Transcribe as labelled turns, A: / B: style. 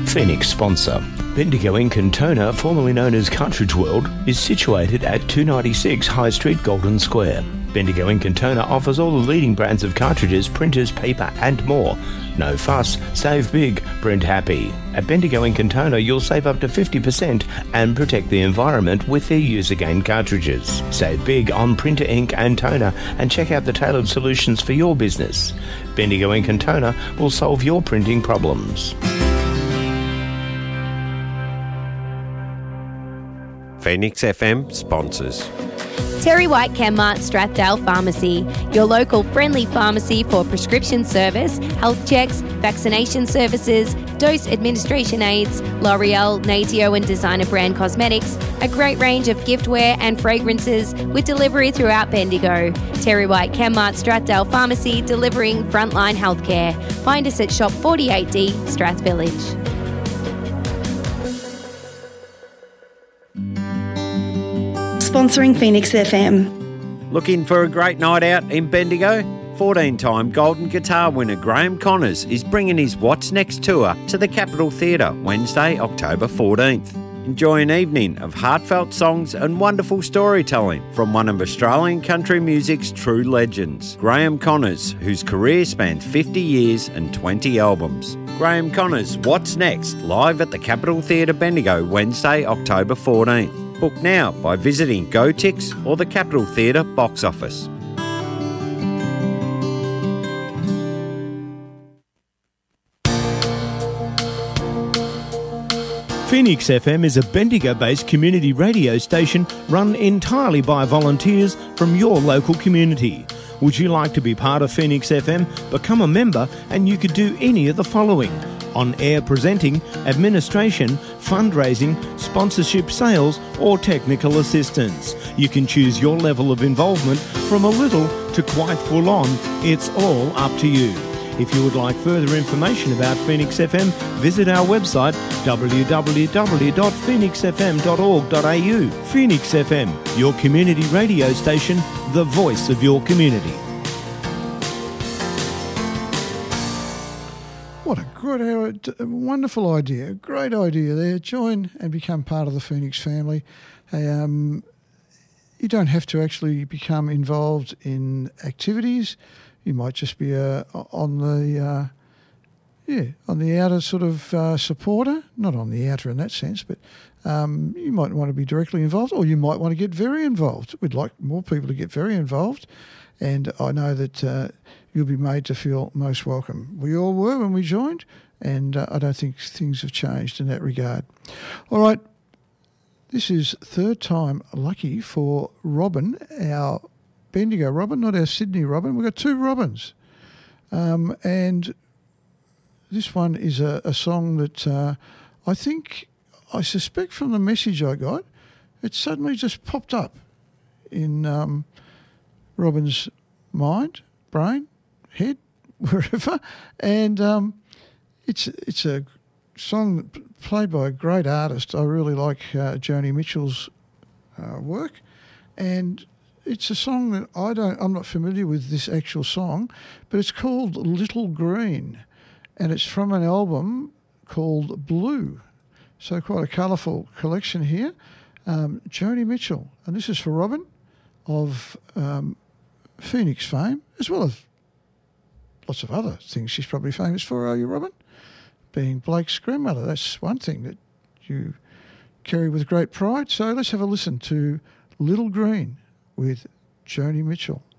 A: Phoenix sponsor. Bendigo Ink and Toner, formerly known as Cartridge World, is situated at 296 High Street, Golden Square. Bendigo Ink and Toner offers all the leading brands of cartridges, printers, paper and more. No fuss, save big, print happy. At Bendigo Ink and Toner, you'll save up to 50% and protect the environment with their use-again cartridges. Save big on printer ink and toner and check out the tailored solutions for your business. Bendigo Ink and Toner will solve your printing problems.
B: Phoenix FM sponsors.
C: Terry White Chemmart Strathdale Pharmacy, your local friendly pharmacy for prescription service, health checks, vaccination services, dose administration aids, L'Oreal, Natio and designer brand cosmetics, a great range of giftware and fragrances with delivery throughout Bendigo. Terry White Chemmart Strathdale Pharmacy, delivering frontline healthcare. Find us at Shop 48D, Strath Village.
D: Sponsoring Phoenix FM.
B: Looking for a great night out in Bendigo? 14-time Golden Guitar winner Graham Connors is bringing his What's Next tour to the Capitol Theatre Wednesday, October 14th. Enjoy an evening of heartfelt songs and wonderful storytelling from one of Australian country music's true legends, Graham Connors, whose career spanned 50 years and 20 albums. Graham Connors' What's Next, live at the Capitol Theatre Bendigo Wednesday, October 14th. Book now by visiting GoTix or the Capitol Theatre box office.
A: Phoenix FM is a Bendigo-based community radio station run entirely by volunteers from your local community. Would you like to be part of Phoenix FM? Become a member and you could do any of the following: on-air presenting, administration, fundraising, sponsorship, sales or technical assistance. You can choose your level of involvement from a little to quite full on. It's all up to you. If you would like further information about Phoenix FM, visit our website www.phoenixfm.org.au. Phoenix FM, your community radio station, the voice of your community.
E: What a wonderful idea, great idea there. Join and become part of the Phoenix family. You don't have to actually become involved in activities. You might just be on the outer sort of supporter, not on the outer in that sense, but you might want to be directly involved, or you might want to get very involved. We'd like more people to get very involved, and I know that you'll be made to feel most welcome. We all were when we joined, and I don't think things have changed in that regard. All right, this is third time lucky for Robin, our Bendigo Robin, not our Sydney Robin. We've got two Robins. And this one is a song that I suspect from the message I got, it suddenly just popped up in Robin's mind, brain, head, wherever. And it's a song played by a great artist. I really like Joni Mitchell's work. And it's a song that I'm not familiar with this actual song, but it's called Little Green, and it's from an album called Blue. So quite a colourful collection here. Joni Mitchell, and this is for Robin of Phoenix fame, as well as lots of other things she's probably famous for, are you, Robin? Being Blake's grandmother, that's one thing that you carry with great pride. So let's have a listen to Little Green with Joni Mitchell.